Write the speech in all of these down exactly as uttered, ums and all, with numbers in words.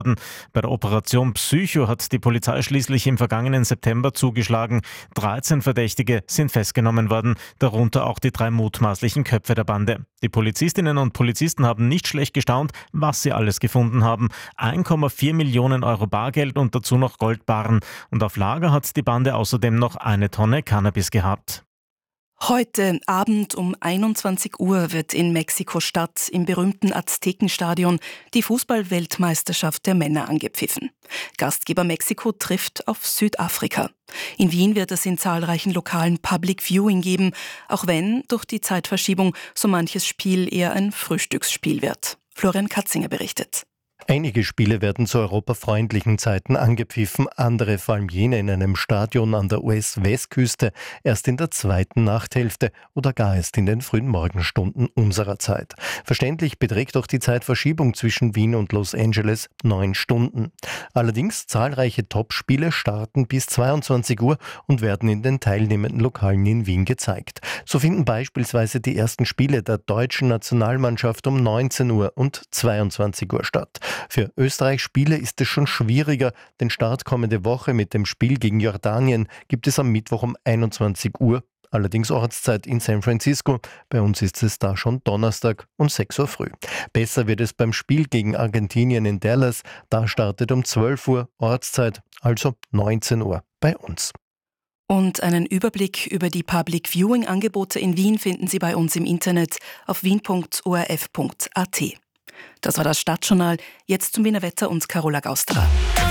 Bei der Operation Psycho hat die Polizei schließlich im vergangenen September zugeschlagen. dreizehn Verdächtige sind festgenommen worden, darunter auch die drei mutmaßlichen Köpfe der Bande. Die Polizistinnen und Polizisten haben nicht schlecht gestaunt, was sie alles gefunden haben. eins Komma vier Millionen Euro Bargeld und dazu noch Goldbarren. Und auf Lager hat die Bande außerdem noch eine Tonne Cannabis gehabt. Heute Abend um einundzwanzig Uhr wird in Mexiko-Stadt im berühmten Aztekenstadion die Fußball-Weltmeisterschaft der Männer angepfiffen. Gastgeber Mexiko trifft auf Südafrika. In Wien wird es in zahlreichen Lokalen Public Viewing geben, auch wenn durch die Zeitverschiebung so manches Spiel eher ein Frühstücksspiel wird. Florian Katzinger berichtet. Einige Spiele werden zu europafreundlichen Zeiten angepfiffen, andere, vor allem jene in einem Stadion an der U S-Westküste, erst in der zweiten Nachthälfte oder gar erst in den frühen Morgenstunden unserer Zeit. Verständlich beträgt auch die Zeitverschiebung zwischen Wien und Los Angeles neun Stunden. Allerdings zahlreiche Topspiele starten bis zweiundzwanzig Uhr und werden in den teilnehmenden Lokalen in Wien gezeigt. So finden beispielsweise die ersten Spiele der deutschen Nationalmannschaft um neunzehn Uhr und zweiundzwanzig Uhr statt. Für Österreichs Spiele ist es schon schwieriger. Den Start kommende Woche mit dem Spiel gegen Jordanien gibt es am Mittwoch um einundzwanzig Uhr, allerdings Ortszeit in San Francisco. Bei uns ist es da schon Donnerstag um sechs Uhr früh. Besser wird es beim Spiel gegen Argentinien in Dallas. Da startet um zwölf Uhr Ortszeit, also neunzehn Uhr bei uns. Und einen Überblick über die Public Viewing Angebote in Wien finden Sie bei uns im Internet auf wien punkt o r f punkt a t. Das war das Stadtjournal. Jetzt zum Wiener Wetter und Carola Gausterer.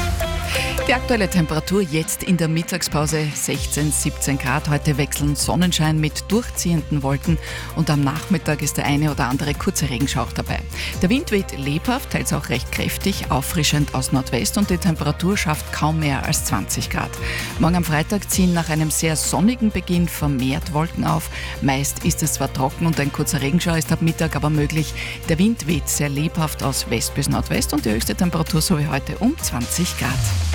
Die aktuelle Temperatur jetzt in der Mittagspause sechzehn, siebzehn Grad. Heute wechseln Sonnenschein mit durchziehenden Wolken und am Nachmittag ist der eine oder andere kurze Regenschauch dabei. Der Wind weht lebhaft, teils auch recht kräftig, auffrischend aus Nordwest und die Temperatur schafft kaum mehr als zwanzig Grad. Morgen am Freitag ziehen nach einem sehr sonnigen Beginn vermehrt Wolken auf. Meist ist es zwar trocken und ein kurzer Regenschauer ist ab Mittag aber möglich. Der Wind weht sehr lebhaft aus West bis Nordwest und die höchste Temperatur so wie heute um zwanzig Grad.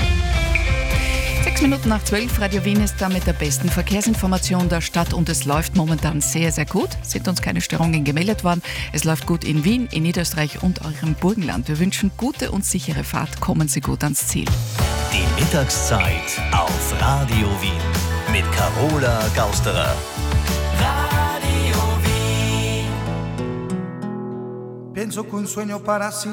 Sechs Minuten nach zwölf, Radio Wien ist da mit der besten Verkehrsinformation der Stadt und es läuft momentan sehr, sehr gut. Es sind uns keine Störungen gemeldet worden. Es läuft gut in Wien, in Niederösterreich und eurem Burgenland. Wir wünschen gute und sichere Fahrt. Kommen Sie gut ans Ziel. Die Mittagszeit auf Radio Wien mit Carola Gausterer. Radio Wien. Penso che un sogno para